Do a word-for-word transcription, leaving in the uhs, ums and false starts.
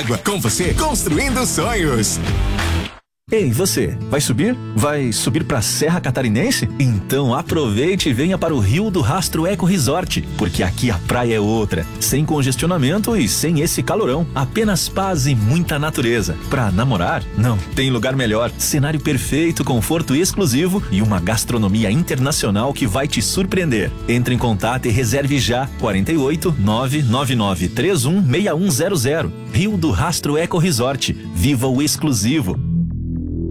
água. Com você, construindo sonhos. Ei, você, vai subir? Vai subir pra Serra Catarinense? Então aproveite e venha para o Rio do Rastro Eco Resort, porque aqui a praia é outra, sem congestionamento e sem esse calorão, apenas paz e muita natureza. Pra namorar? Não, tem lugar melhor, cenário perfeito, conforto exclusivo e uma gastronomia internacional que vai te surpreender. Entre em contato e reserve já, quarenta e oito, nove nove nove três um seis um zero zero. Rio do Rastro Eco Resort, viva o exclusivo.